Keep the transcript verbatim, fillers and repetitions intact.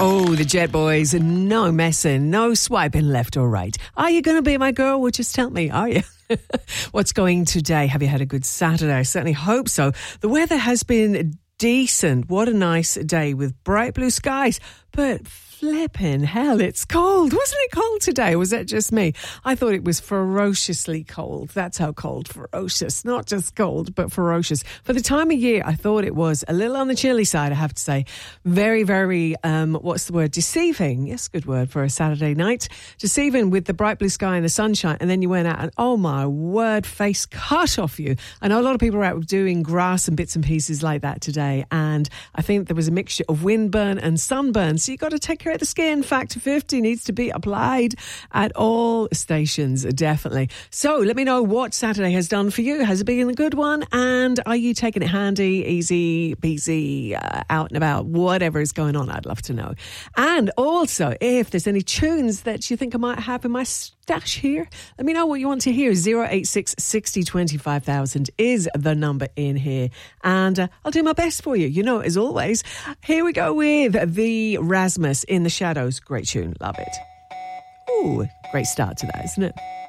Oh, the Jet Boys, no messing, no swiping left or right. Are you going to be my girl? Well, just tell me, are you? What's going today? Have you had a good Saturday? I certainly hope so. The weather has been decent. What a nice day with bright blue skies. But flipping hell, it's cold. Wasn't it cold today? Was that just me? I thought it was ferociously cold. That's how cold, ferocious. Not just cold, but ferocious. For the time of year, I thought it was a little on the chilly side, I have to say. Very, very, um, what's the word? Deceiving. Yes, good word for a Saturday night. Deceiving with the bright blue sky and the sunshine. And then you went out and, oh my word, face cut off you. I know a lot of people are out doing grass and bits and pieces like that today. And I think there was a mixture of windburn and sunburn. So you've got to take care of the skin. Factor fifty needs to be applied at all stations, definitely. So let me know what Saturday has done for you. Has it been a good one? And are you taking it handy, easy, peasy, uh, out and about, whatever is going on? I'd love to know. And also, if there's any tunes that you think I might have in my stash here, let me know what you want to hear. zero eight six, six zero, twenty-five thousand is the number in here. And uh, I'll do my best for you, you know, as always. Here we go with the Rasmus in the Shadows. Great tune. Love it. Ooh, great start to that, isn't it?